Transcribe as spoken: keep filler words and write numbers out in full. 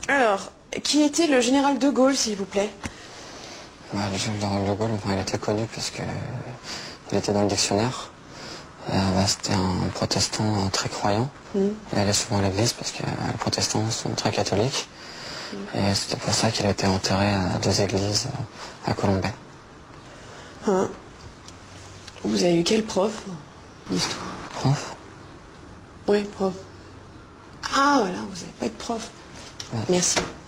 Alors, qui était le général de Gaulle, s'il vous plaît? Bah, le général de Gaulle, enfin, il était connu parce que il était dans le dictionnaire. Euh, bah, c'était un protestant très croyant. Mm. Il allait souvent à l'église parce que euh, les protestants sont très catholiques. Mm. Et c'était pour ça qu'il a été enterré à deux églises à Colombey. Hein? Vous avez eu quel prof d'histoire? Prof? Oui, prof. Ah, voilà, vous n'avez pas de prof. Ouais. Merci.